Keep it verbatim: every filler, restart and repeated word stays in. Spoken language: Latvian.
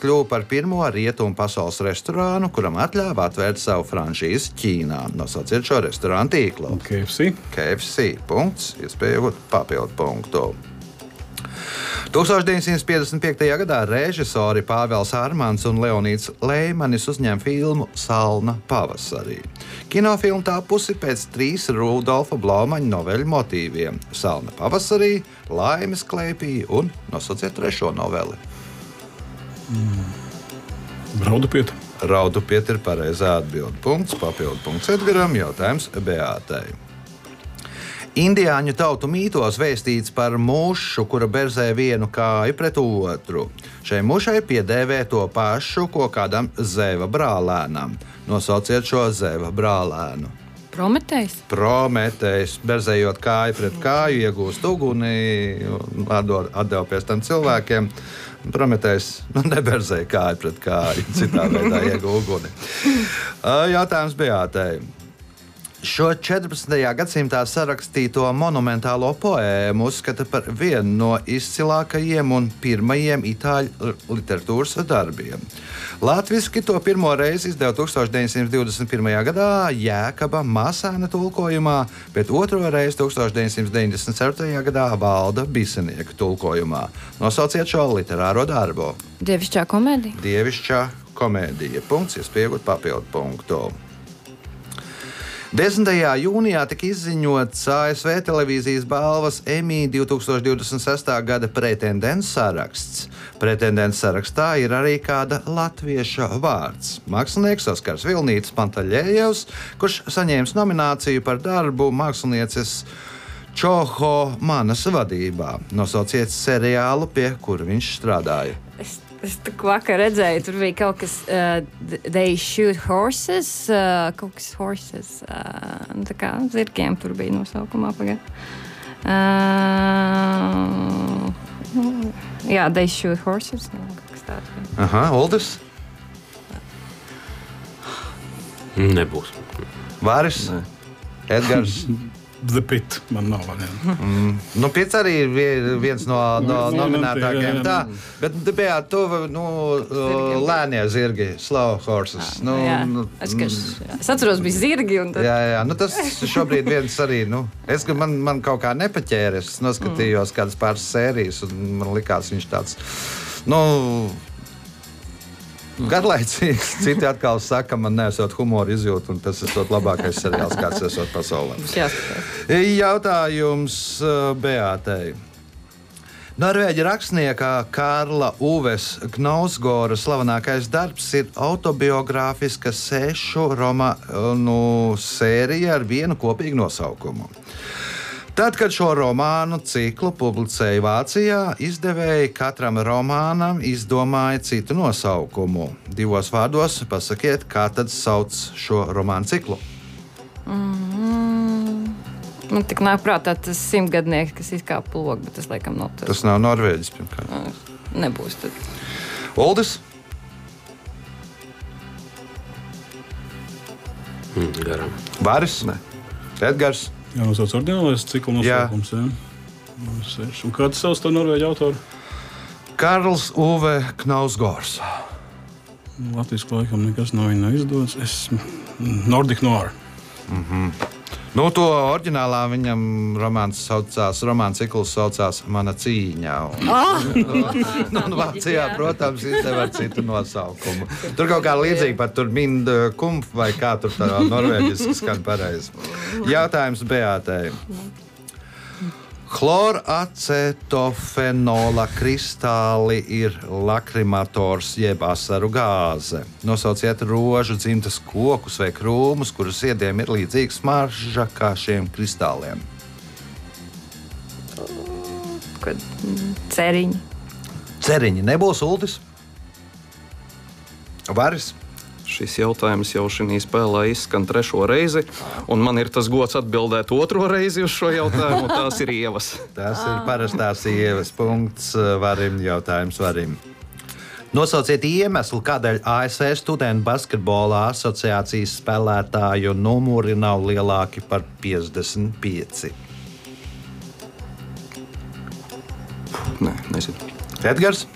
kļuva par pirmo rietumu pasaules restorānu, kuram atļāva atvērt savu franšīzi Ķīnā. Nosauciet šo restorānu tīklu. K F C. K F C. Punkts. Iespēja iegūt papildu punktu. deviņdesmit piecdesmit piektajā gadā režisori Pāvels Armāns un Leonīds Leimanis uzņēma filmu Salna pavasarī. Kinofilma tapusi pēc trīs Rudolfa Blaumaņa noveļu motīviem – Salna pavasarī, Laimes klēpī un nosauciet trešo noveli. Mm. Raudupiet. Raudupiet ir pareizā atbilde. Punkts, papildu punkts Edgaram, jautājums Beātei. Indiāņu tautu mītos vēstīts par mušu, kura berzē vienu kāju pret otru. Šai mušai piedēvē to pašu, ko kādam zeva brālēnam. Nosauciet šo zeva brālēnu. Prometējs? Prometējs. Berzējot kāju pret kāju, iegūst uguni, atdeva pēc tam cilvēkiem. Prometējs nu, neberzēja kāju pret kāju, citā veidā iegūst uguni. Jautājums Beātei. Šo četrpadsmitajā gadsimtā sarakstīto monumentālo poēmu uzskata par vienu no izcilākajiem un pirmajiem itāļu literatūras darbiem. Latviski to pirmo reizi izdeva tūkstoš deviņsimt divdesmit pirmajā gadā Jēkaba Masēna tulkojumā, bet otro reizi tūkstoš deviņsimt deviņdesmit ceturtajā gadā Valda Bisenieka tulkojumā. Nosauciet šo literāro darbu. Dievišķā komēdija. Dievišķā komēdija. Punkts, iespēja iegūt papildu punktu. desmitajā jūnijā tika izziņots A S V televīzijas balvas Emmy divtūkstoš divdesmit sestā gada pretendents saraksts. Pretendents sarakstā ir arī kāda latvieša vārds. Mākslinieks Oskars Vilnītis Pantaļējevs, kurš saņēmis nomināciju par darbu mākslinieces Čoho Manas vadībā. Nosauciet seriālu, pie kura viņš strādāja. Es Es tā kā vakar redzēju, tur bija kaut kas, uh, they shoot horses, uh, kaut kas horses, uh, tā kā zirgiem tur bija nosaukumā pagad. Uh, jā, they shoot horses, jā, kaut kas tāds. Aha, Uldis? Nebūs. Vāris? Ne. Edgars? The Pit, man nav variantu. Mm. Nu, Pits arī ir viens no, no nominētākajiem. Tā, bet bija tu, nu, lēnie zirgi, slow horses. Nu, jā, es, es, es atceros, bija zirgi. Un tad... Jā, jā, nu tas šobrīd viens arī, nu, es, man, man kaut kā nepaķēra, es noskatījos mm. kādas pāris sērijas, un man likās viņš tāds, nu, garlaicīgs. Citi atkal saka, man neesot humoru izjūtu, un tas esot labākais seriāls, kāds esot pasaulē. Jautājums Beātei. Norvēģa rakstnieka Karla Uves Knausgora slavenākais darbs ir autobiogrāfiska sešu romānu sērija ar vienu kopīgu nosaukumu. Tad, kad šo romānu ciklu publicēja Vācijā, izdevēji katram romānam izdomāja citu nosaukumu. Divos vārdos pasakiet, kā tad sauc šo romānu ciklu. Mm-hmm. Man tik nāk prātā tas simtgadnieks, kas izkāpa plogu, bet tas laikam nav tas. Tas nav Norvēģis, pirmkārt. Nebūs tad. Uldis? Mm, garam. Vāris? Ne. Edgars? Jā, nosauc ordinālais ciklu nosaukums, jā. jā. Un kā tas sauc to norvēģu autoru? Karls Uve Knausgors. Latvijas laikam nekas no viņa izdodas. Es... Nordic Noir. Mhm. Nu, to oriģinālā viņam romāns saucās, romāns cikls saucās Mana cīņa. Un, oh! nu, un Vācijā, protams, izdeva ar citu nosaukumu. Tur kaut kā līdzīgi pat tur Mind Kumpf vai kā tur tā norvēģiski skan pareizi. Jautājums Beātei. Chloracetofenola kristāli ir lakrimators jeb asaru gāze. Nosauciet rožu dzimtas kokus vai krūmus, kurus iediem ir līdzīga smarža kā šiem kristāliem. Kad ceriņi. Ceriņi nebūs, Uldis? Varis? Šis jautājums jau šī spēlē izskan trešo reizi, un man ir tas gods atbildēt otro reizi uz šo jautājumu. Tās ir Ievas. Tas ir parastās Ievas punkts. Varim, jautājums Varim. Nosauciet iemeslu, kādēļ A S V studentu basketbola asociācijas spēlētāju numuri nav lielāki par piecdesmit pieci. Nē, nezinu. Edgars?